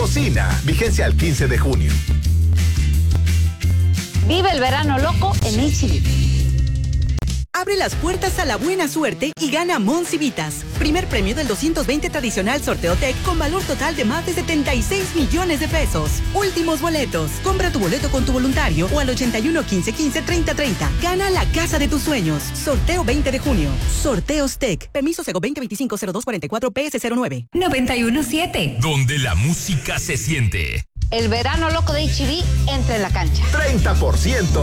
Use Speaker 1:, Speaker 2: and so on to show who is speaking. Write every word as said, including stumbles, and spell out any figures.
Speaker 1: Cocina. Vigencia al quince de junio.
Speaker 2: Vive el verano loco en H E B.
Speaker 3: Abre las puertas a la buena suerte y gana Monsivitas. Primer premio del doscientos veinte tradicional sorteo Tech con valor total de más de setenta y seis millones de pesos. Últimos boletos. Compra tu boleto con tu voluntario o al ochenta y uno, quince, quince, treinta, treinta. Gana la casa de tus sueños. Sorteo veinte de junio. Sorteos Tech. Permiso Sego veinte veinticinco cero dos cuarenta y cuatro P S cero nueve.
Speaker 4: noventa y uno siete.
Speaker 5: Donde la música se siente.
Speaker 2: El verano loco de H E B entra en la cancha.
Speaker 1: treinta por ciento